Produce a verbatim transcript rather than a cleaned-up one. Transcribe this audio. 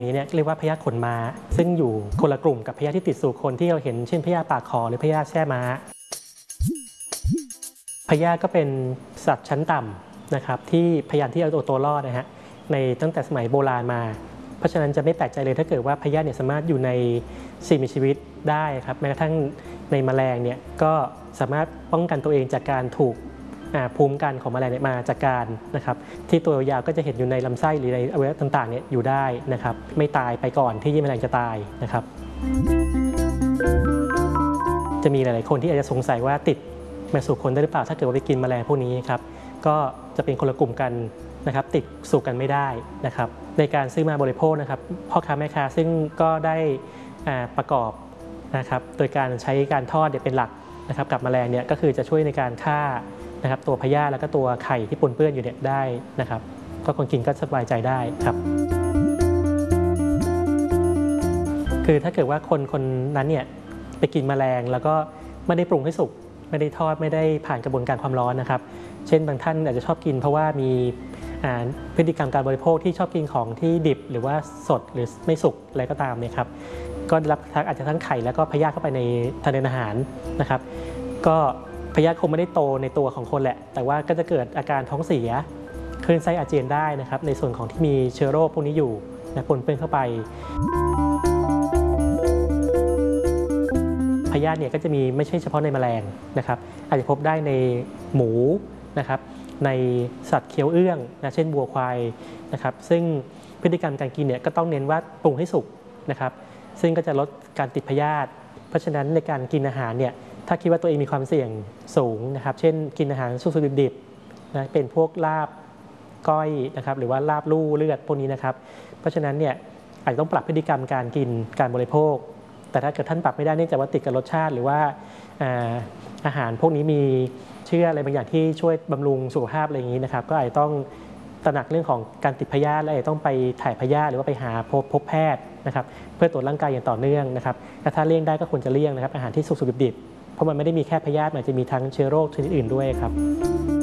นี้เนี่ยเรียกว่าพยาธิขนม้าซึ่งอยู่คนละกลุ่มกับพยาธิที่ติดสู่คนที่เราเห็นเช่นพยาธิปากคอหรือพยาธิแช่ม้าพยาธิก็เป็นสัตว์ชั้นต่ำนะครับที่พยายามที่จะเอาตัวรอดนะฮะในตั้งแต่สมัยโบราณมาเพราะฉะนั้นจะไม่แปลกใจเลยถ้าเกิดว่าพยาธิเนี่ยสามารถอยู่ในสิ่งมีชีวิตได้ครับแม้กระทั่งในแมลงเนี่ยก็สามารถป้องกันตัวเองจากการถูกภูมิกันของแมลงมาจากการนะครับที่ตัวยาวก็จะเห็นอยู่ในลำไส้หรือในอวัยวะต่างๆเนี่ยอยู่ได้นะครับไม่ตายไปก่อนที่แมลงจะตายนะครับจะมีหลายๆคนที่อาจจะสงสัยว่าติดมาสู่คนได้หรือเปล่าถ้าเกิดว่าไปกินแมลงพวกนี้ครับก็จะเป็นคนละกลุ่มกันนะครับติดสู่กันไม่ได้นะครับในการซื้อมาบริโภคนะครับพ่อค้าแม่ค้าซึ่งก็ได้ประกอบนะครับโดยการใช้การทอดเป็นหลักนะครับกับแมลงเนี่ยก็คือจะช่วยในการฆ่านะครับตัวพยาธิแล้วก็ตัวไข่ที่ปนเปื้อนอยู่เนี่ยได้นะครับก็คนกินก็สบายใจได้ครับคือถ้าเกิดว่าคนคนนั้นเนี่ยไปกินแมลงแล้วก็ไม่ได้ปรุงให้สุกไม่ได้ทอดไม่ได้ผ่านกระบวนการความร้อนนะครับเช่นบางท่านอาจจะชอบกินเพราะว่ามีพฤติกรรมการบริโภคที่ชอบกินของที่ดิบหรือว่าสดหรือไม่สุกอะไรก็ตามเนี่ยครับก็รับอาจจะทั้งไข่แล้วก็พยาธิเข้าไปในทางเดินอาหารนะครับก็พยาธิคงไม่ได้โตในตัวของคนแหละแต่ว่าก็จะเกิดอาการท้องเสียคลื่นไส้อาเจียนได้นะครับในส่วนของที่มีเชื้อโรคพวกนี้อยู่นะปนเปื้อนเข้าไปพยาธิเนี่ยก็จะมีไม่ใช่เฉพาะในแมลงนะครับอาจจะพบได้ในหมูนะครับในสัตว์เคี้ยวเอื้องนะเช่นวัวควายนะครับซึ่งพฤติกรรมการกินเนี่ยก็ต้องเน้นว่าปรุงให้สุกนะครับซึ่งก็จะลดการติดพยาธิเพราะฉะนั้นในการกินอาหารเนี่ยถ้าคิดว่าตัวเองมีความเสี่ยงสูงนะครับเช่นกินอาหารสุกๆดิบๆนะเป็นพวกลาบก้อยนะครับหรือว่าลาบลู่เลือดพวกนี้นะครับเพราะฉะนั้นเนี่ยอาจจะต้องปรับพฤติกรรมการกินการบริโภคแต่ถ้าเกิดท่านปรับไม่ได้เนื่องจากว่าติดกับรสชาติหรือว่าอาหารพวกนี้มีเชื่ออะไรบางอย่างที่ช่วยบำรุงสุขภาพอะไรอย่างนี้นะครับก็อาจจะต้องตระหนักเรื่องของการติดพยาธิและอาจจะต้องไปถ่ายพยาธิหรือว่าไปหาพบพบแพทย์นะครับเพื่อตรวจร่างกายอย่างต่อเนื่องนะครับและถ้าเลี่ยงได้ก็ควรจะเลี่ยงนะครับอาหารที่สุกๆดิบๆเพราะมันไม่ได้มีแค่พยาธิมันจะมีทั้งเชื้อโรคชนิดอื่นด้วยครับ